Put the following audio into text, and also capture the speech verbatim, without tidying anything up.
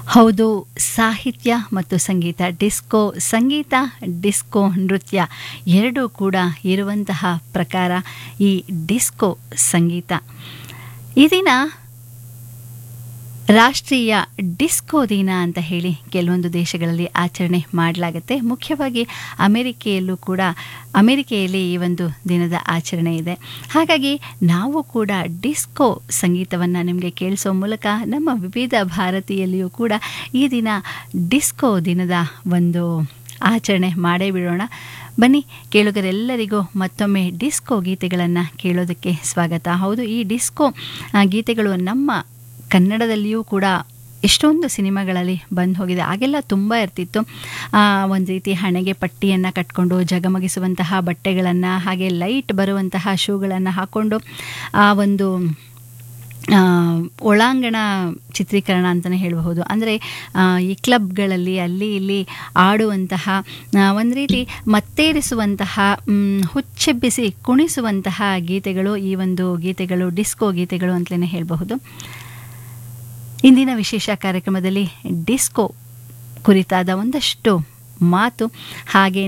ಹೌದು, ಸಾಹಿತ್ಯ ಮತ್ತು ಸಂಗೀತ, ಡಿಸ್ಕೋ ಸಂಗೀತ, ಡಿಸ್ಕೋ ನೃತ್ಯ ಎರಡೂ ಕೂಡ ಇರುವಂತಹ ಪ್ರಕಾರ ಈ ಡಿಸ್ಕೋ ಸಂಗೀತ. ಈ ದಿನ ರಾಷ್ಟ್ರೀಯ ಡಿಸ್ಕೋ ದಿನ ಅಂತ ಹೇಳಿ ಕೆಲವೊಂದು ದೇಶಗಳಲ್ಲಿ ಆಚರಣೆ ಮಾಡಲಾಗುತ್ತೆ. ಮುಖ್ಯವಾಗಿ ಅಮೆರಿಕೆಯಲ್ಲೂ ಕೂಡ ಅಮೆರಿಕೆಯಲ್ಲಿ ಈ ಒಂದು ದಿನದ ಆಚರಣೆ ಇದೆ. ಹಾಗಾಗಿ ನಾವು ಕೂಡ ಡಿಸ್ಕೋ ಸಂಗೀತವನ್ನು ನಿಮಗೆ ಕೇಳಿಸೋ ಮೂಲಕ ನಮ್ಮ ವಿವಿಧ ಭಾರತೀಯಲ್ಲಿಯೂ ಕೂಡ ಈ ದಿನ ಡಿಸ್ಕೋ ದಿನದ ಒಂದು ಆಚರಣೆ ಮಾಡೇ ಬಿಡೋಣ. ಬನ್ನಿ ಕೇಳುಗರೆಲ್ಲರಿಗೂ ಮತ್ತೊಮ್ಮೆ ಡಿಸ್ಕೋ ಗೀತೆಗಳನ್ನು ಕೇಳೋದಕ್ಕೆ ಸ್ವಾಗತ. ಹೌದು, ಈ ಡಿಸ್ಕೋ ಗೀತೆಗಳು ನಮ್ಮ ಕನ್ನಡದಲ್ಲಿಯೂ ಕೂಡ ಎಷ್ಟೊಂದು ಸಿನಿಮಾಗಳಲ್ಲಿ ಬಂದು ಹೋಗಿದೆ. ಆಗೆಲ್ಲ ತುಂಬ ಇರ್ತಿತ್ತು. ಒಂದು ರೀತಿ ಹಣೆಗೆ ಪಟ್ಟಿಯನ್ನು ಕಟ್ಕೊಂಡು ಜಗಮಗಿಸುವಂತಹ ಬಟ್ಟೆಗಳನ್ನು, ಹಾಗೆ ಲೈಟ್ ಬರುವಂತಹ ಶೂಗಳನ್ನು ಹಾಕ್ಕೊಂಡು ಆ ಒಂದು ಒಳಾಂಗಣ ಚಿತ್ರೀಕರಣ ಅಂತಲೇ ಹೇಳಬಹುದು. ಅಂದರೆ ಈ ಕ್ಲಬ್ಗಳಲ್ಲಿ ಅಲ್ಲಿ ಇಲ್ಲಿ ಆಡುವಂತಹ ಒಂದು ರೀತಿ ಮತ್ತೇರಿಸುವಂತಹ, ಹುಚ್ಚೆಬ್ಬಿಸಿ ಕುಣಿಸುವಂತಹ ಗೀತೆಗಳು ಈ ಒಂದು ಗೀತೆಗಳು ಡಿಸ್ಕೋ ಗೀತೆಗಳು ಅಂತಲೇ ಹೇಳಬಹುದು. ಇಂದಿನ ವಿಶೇಷ ಕಾರ್ಯಕ್ರಮದಲ್ಲಿ ಡಿಸ್ಕೋ ಕುರಿತಾದ ಒಂದಷ್ಟು ಮಾತು, ಹಾಗೆ